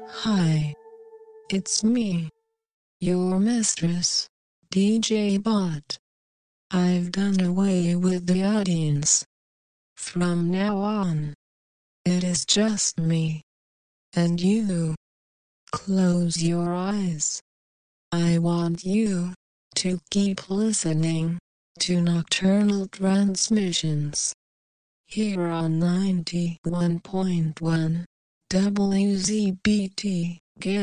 Hi, it's me, your mistress, DJ Bot. I've done away with the audience. From now on, it is just me and you. Close your eyes. I want you to keep listening to Nocturnal Transmissions here on 91.1 WZBT.